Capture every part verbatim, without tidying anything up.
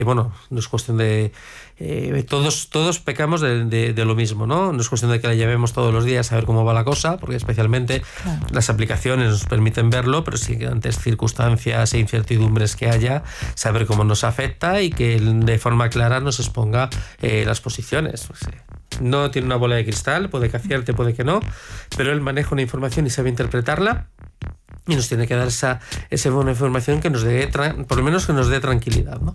Y bueno, no es cuestión de... Eh, todos, todos pecamos de, de, de lo mismo, ¿no? No es cuestión de que la llevemos todos los días a ver cómo va la cosa, porque especialmente claro, las aplicaciones nos permiten verlo, pero sí que ante circunstancias e incertidumbres que haya, saber cómo nos afecta y que de forma clara nos exponga eh, las posiciones. Pues, eh, no tiene una bola de cristal, puede que acierte, puede que no, pero él maneja una información y sabe interpretarla y nos tiene que dar esa, esa buena información que nos dé, por lo menos que nos dé tranquilidad, ¿no?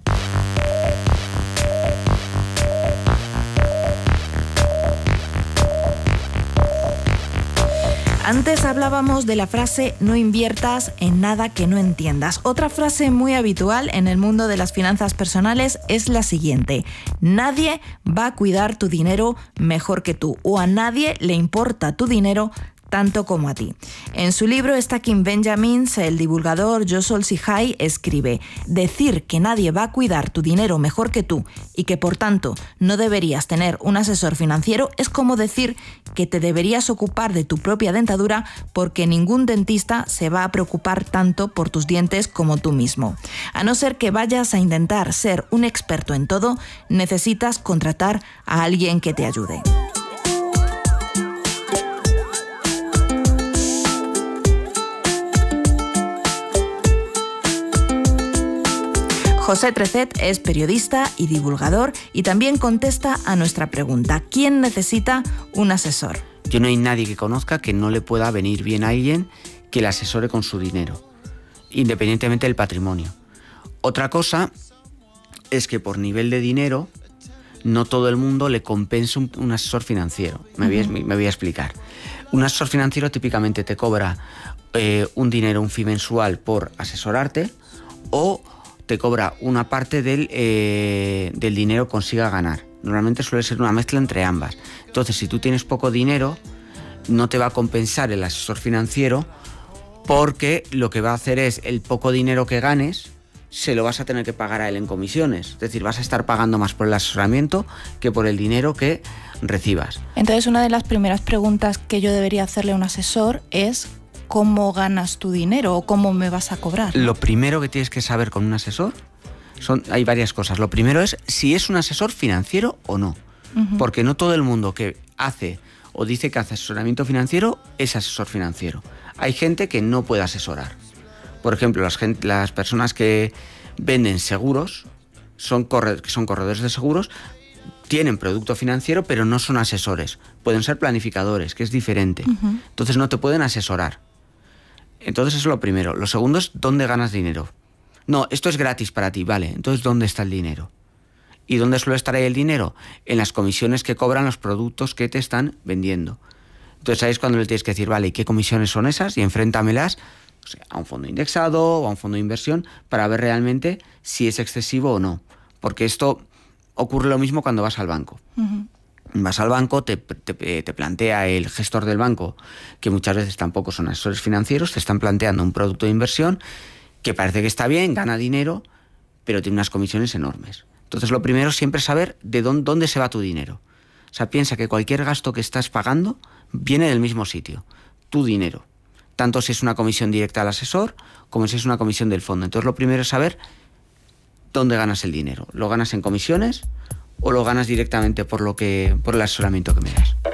Antes hablábamos de la frase no inviertas en nada que no entiendas. Otra frase muy habitual en el mundo de las finanzas personales es la siguiente: nadie va a cuidar tu dinero mejor que tú, o a nadie le importa tu dinero tanto como a ti. En su libro Stacking Benjamins, el divulgador Joshua Sihai escribe: decir que nadie va a cuidar tu dinero mejor que tú y que por tanto no deberías tener un asesor financiero es como decir que te deberías ocupar de tu propia dentadura porque ningún dentista se va a preocupar tanto por tus dientes como tú mismo. A no ser que vayas a intentar ser un experto en todo, necesitas contratar a alguien que te ayude. José Trecet es periodista y divulgador y también contesta a nuestra pregunta: ¿quién necesita un asesor? Yo no hay nadie que conozca que no le pueda venir bien a alguien que le asesore con su dinero, independientemente del patrimonio. Otra cosa es que por nivel de dinero no todo el mundo le compensa un, un asesor financiero. Me voy, a, me voy a explicar. Un asesor financiero típicamente te cobra eh, un dinero, un fee mensual por asesorarte, o te cobra una parte del, eh, del dinero que consiga ganar. Normalmente suele ser una mezcla entre ambas. Entonces, si tú tienes poco dinero, no te va a compensar el asesor financiero, porque lo que va a hacer es el poco dinero que ganes, se lo vas a tener que pagar a él en comisiones. Es decir, vas a estar pagando más por el asesoramiento que por el dinero que recibas. Entonces, una de las primeras preguntas que yo debería hacerle a un asesor es: ¿cómo ganas tu dinero o cómo me vas a cobrar? Lo primero que tienes que saber con un asesor, son, hay varias cosas. Lo primero es si es un asesor financiero o no. Uh-huh. Porque no todo el mundo que hace o dice que hace asesoramiento financiero es asesor financiero. Hay gente que no puede asesorar. Por ejemplo, las, gente, las personas que venden seguros, son, corre, son corredores de seguros, tienen producto financiero pero no son asesores. Pueden ser planificadores, que es diferente. Uh-huh. Entonces no te pueden asesorar. Entonces eso es lo primero. Lo segundo es ¿dónde ganas dinero? No, esto es gratis para ti, vale. Entonces ¿dónde está el dinero? ¿Y dónde suele estar ahí el dinero? En las comisiones que cobran los productos que te están vendiendo. Entonces ahí es cuando le tienes que decir, vale, ¿y qué comisiones son esas? Y enfréntamelas, o sea, a un fondo indexado o a un fondo de inversión para ver realmente si es excesivo o no. Porque esto ocurre lo mismo cuando vas al banco. Uh-huh. Vas al banco, te, te, te plantea el gestor del banco, que muchas veces tampoco son asesores financieros, te están planteando un producto de inversión que parece que está bien, gana dinero, pero tiene unas comisiones enormes. Entonces lo primero es siempre saber de dónde, dónde se va tu dinero. O sea, piensa que cualquier gasto que estás pagando viene del mismo sitio, tu dinero. Tanto si es una comisión directa al asesor como si es una comisión del fondo. Entonces lo primero es saber dónde ganas el dinero. ¿Lo ganas en comisiones o lo ganas directamente por lo que por el asesoramiento que me das?